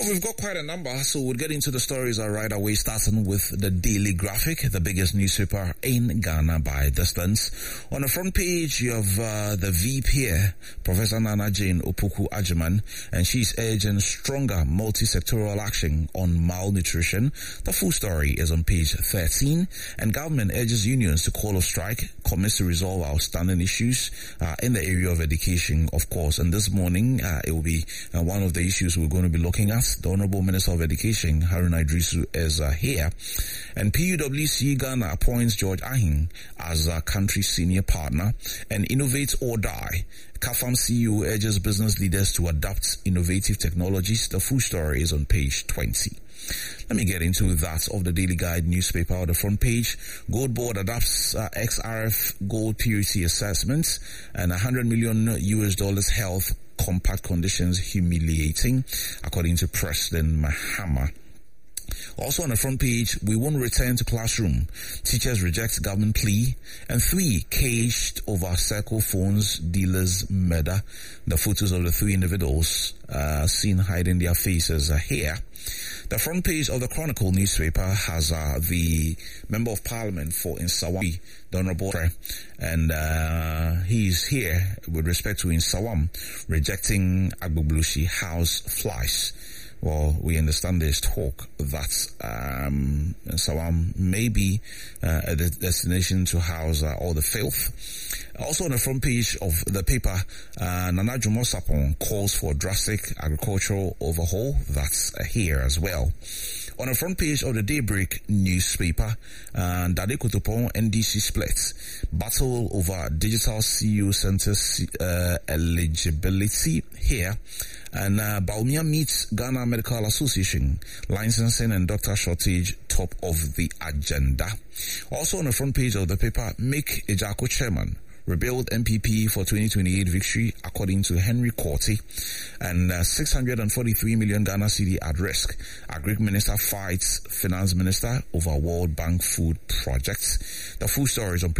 Well, we've got quite a number, so we'll get into the stories right away, starting with the Daily Graphic, the biggest newspaper in Ghana by distance. On the front page, you have the VP here, Professor Nana Jane Opoku Ajiman, and she's urging stronger multi-sectoral action on malnutrition. The full story is on page 13, and government urges unions to call a strike, commits to resolve outstanding issues in the area of education, of course. And this morning, it will be one of the issues we're going to be looking at. The Honorable Minister of Education, Haruna Idrisu, is here. And PUWC Ghana appoints George Ahin as a country senior partner. And Innovate or Die, CAFAM CEO urges business leaders to adopt innovative technologies. The full story is on page 20. Let me get into that of the Daily Guide newspaper on the front page. Gold Board adopts XRF gold purity assessments, and $100 million health compact conditions humiliating, according to President Mahama. Also on the front page, we won't return to classroom. Teachers reject government plea. And 3 caged over circle phones dealers murder. The photos of the 3 individuals seen hiding their faces here. The front page of the Chronicle newspaper has the Member of Parliament for Nsawam, the Honorable, and he's here with respect to Nsawam rejecting Agboglushi house flies. Well, we understand there's talk that Nsawam may be a destination to house all the filth. Also on the front page of the paper, Nana Jumo Sapon calls for drastic agricultural overhaul. That's here as well. On the front page of the Daybreak newspaper, Dade Kotopon NDC splits, battle over digital CU centers eligibility here. And Baumia meets Ghana Medical Association, licensing and doctor shortage top of the agenda. Also on the front page of the paper, Mick Ejako chairman, rebuild MPP for 2028 victory according to Henry Korti, and 643 million Ghana cedi at risk. Agric Minister fights Finance Minister over World Bank food projects. The full story is on page